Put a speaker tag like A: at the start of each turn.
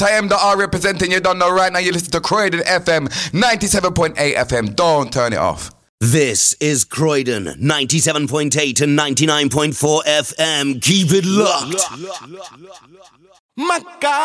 A: Time the R representing, you don't know right now. You listen to Croydon FM 97.8 FM. Don't turn it off.
B: This is Croydon 97.8 and 99.4 FM. Keep it locked.